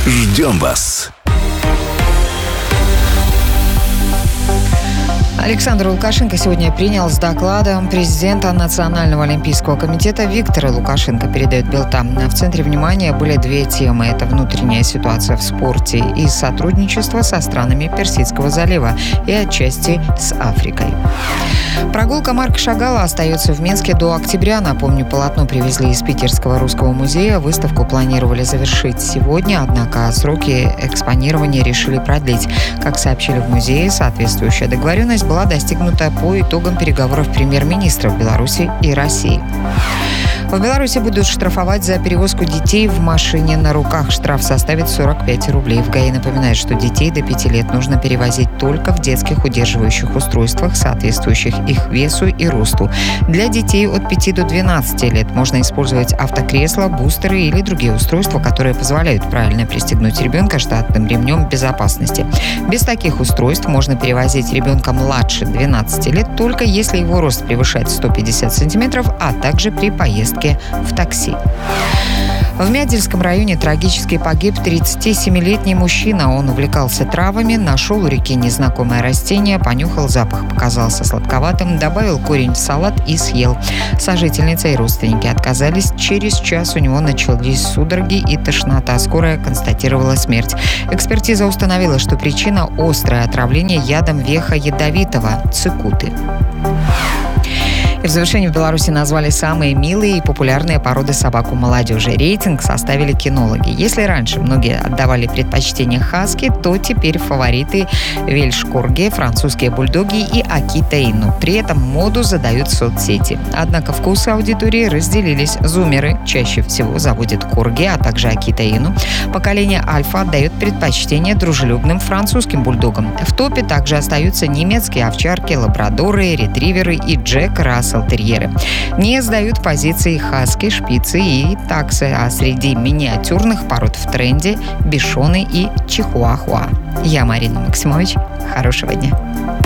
Ждем вас! Александр Лукашенко сегодня принял с докладом президента Национального олимпийского комитета Виктора Лукашенко, передает Белта. В центре внимания были две темы. Это внутренняя ситуация в спорте и сотрудничество со странами Персидского залива и отчасти с Африкой. Прогулка Марка Шагала остается в Минске до октября. Напомню, полотно привезли из Питерского русского музея. Выставку планировали завершить сегодня, однако сроки экспонирования решили продлить. Как сообщили в музее, соответствующая договоренность была достигнута по итогам переговоров премьер-министров Беларуси и России. В Беларуси будут штрафовать за перевозку детей в машине на руках. Штраф составит 45 рублей. В ГАИ напоминают, что детей до 5 лет нужно перевозить только в детских удерживающих устройствах, соответствующих их весу и росту. Для детей от 5 до 12 лет можно использовать автокресла, бустеры или другие устройства, которые позволяют правильно пристегнуть ребенка штатным ремнем безопасности. Без таких устройств можно перевозить ребенка младше 12 лет, только если его рост превышает 150 сантиметров, а также при поездке в такси. В Мядельском районе трагически погиб 37-летний мужчина. Он увлекался травами, нашел у реки незнакомое растение, понюхал, запах показался сладковатым, добавил корень в салат и съел. Сожительница и родственники отказались. Через час у него начались судороги и тошнота. Скорая констатировала смерть. Экспертиза установила, что причина – острое отравление ядом веха ядовитого – цикуты. И в завершении в Беларуси назвали самые милые и популярные породы собак у молодежи. Рейтинг составили кинологи. Если раньше многие отдавали предпочтение хаски, то теперь фавориты вельш-корги, французские бульдоги и акита-ину. При этом моду задают соцсети. Однако вкусы аудитории разделились. Зумеры чаще всего заводят корги, а также акита-ину. Поколение альфа отдает предпочтение дружелюбным французским бульдогам. В топе также остаются немецкие овчарки, лабрадоры, ретриверы и джек-рассел-терьеры. Не сдают позиции хаски, шпицы и таксы, а среди миниатюрных пород в тренде бишоны и чихуахуа. Я Марина Максимович. Хорошего дня.